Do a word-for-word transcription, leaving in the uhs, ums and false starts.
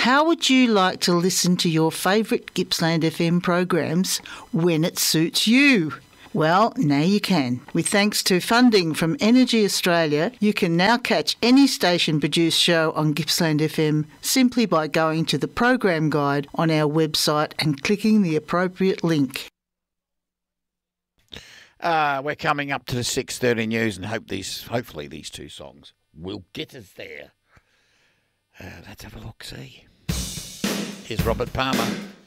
How would you like to listen to your favourite Gippsland F M programs when it suits you? Well, now you can. With thanks to funding from Energy Australia, you can now catch any station-produced show on Gippsland F M simply by going to the program guide on our website and clicking the appropriate link. Uh, we're coming up to the six thirty news and hope these, hopefully these two songs will get us there. Uh, let's have a look, see. Here's Robert Palmer.